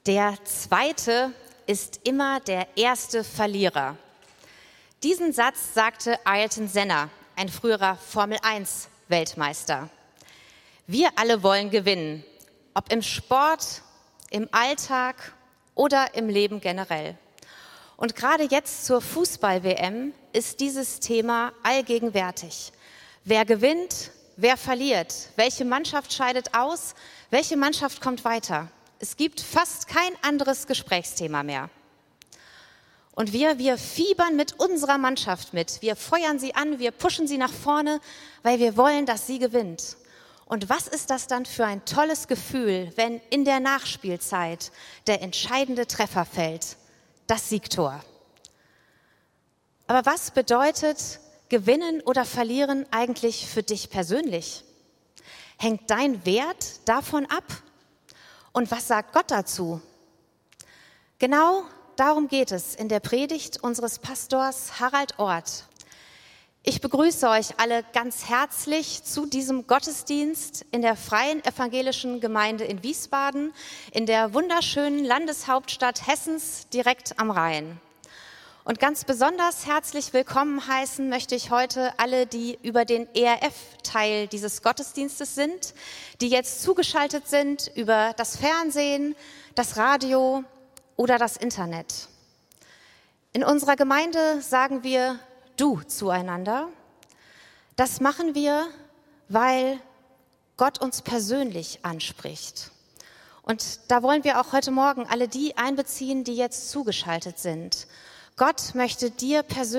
Der Zweite ist immer der erste Verlierer. Diesen Satz sagte Ayrton Senna, ein früherer Formel-1-Weltmeister. Wir alle wollen gewinnen, ob im Sport, im Alltag oder im Leben generell. Und gerade jetzt zur Fußball-WM ist dieses Thema allgegenwärtig. Wer gewinnt, wer verliert, welche Mannschaft scheidet aus, welche Mannschaft kommt weiter. Es gibt fast kein anderes Gesprächsthema mehr. Und wir fiebern mit unserer Mannschaft mit. Wir feuern sie an, wir pushen sie nach vorne, weil wir wollen, dass sie gewinnt. Und was ist das dann für ein tolles Gefühl, wenn in der Nachspielzeit der entscheidende Treffer fällt, das Siegtor. Aber was bedeutet Gewinnen oder Verlieren eigentlich für dich persönlich? Hängt dein Wert davon ab? Und was sagt Gott dazu? Genau darum geht es in der Predigt unseres Pastors Harald Orth. Ich begrüße euch alle ganz herzlich zu diesem Gottesdienst in der Freien Evangelischen Gemeinde in Wiesbaden, in der wunderschönen Landeshauptstadt Hessens direkt am Rhein. Und ganz besonders herzlich willkommen heißen möchte ich heute alle, die über den ERF-Teil dieses Gottesdienstes sind, die jetzt zugeschaltet sind über das Fernsehen, das Radio oder das Internet. In unserer Gemeinde sagen wir Du zueinander. Das machen wir, weil Gott uns persönlich anspricht. Und da wollen wir auch heute Morgen alle die einbeziehen, die jetzt zugeschaltet sind. Gott möchte dir persönlich